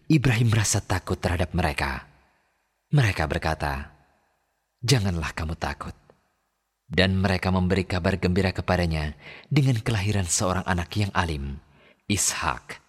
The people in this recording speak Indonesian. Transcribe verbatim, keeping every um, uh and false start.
Ibrahim merasa takut terhadap mereka. Mereka berkata, "Janganlah kamu takut." Dan mereka memberi kabar gembira kepadanya dengan kelahiran seorang anak yang alim, Ishak.